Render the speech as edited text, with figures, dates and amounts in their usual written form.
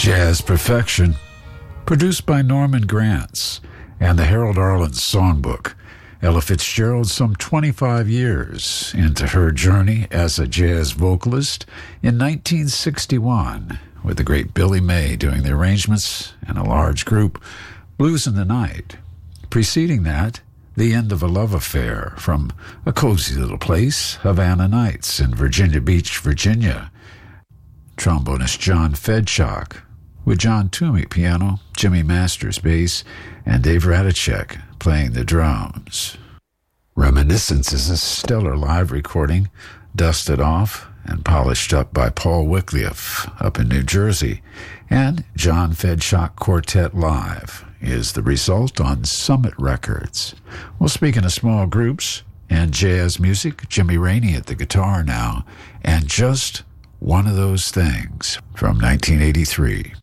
Jazz Perfection, produced by Norman Granz and the Harold Arlen Songbook. Ella Fitzgerald some 25 years into her journey as a jazz vocalist in 1961, with the great Billy May doing the arrangements and a large group, Blues in the Night. Preceding that, The End of a Love Affair from a cozy little place, Havana Nights in Virginia Beach, Virginia. Trombonist John Fedchock, with John Toomey piano, Jimmy Masters bass, and Dave Radicek playing the drums. Reminiscence is a stellar live recording, dusted off and polished up by Paul Wycliffe up in New Jersey, and John Fedchock Quartet Live is the result on Summit Records. Well, speaking of small groups and jazz music, Jimmy Rainey at the guitar now, and Just One of Those Things from 1983.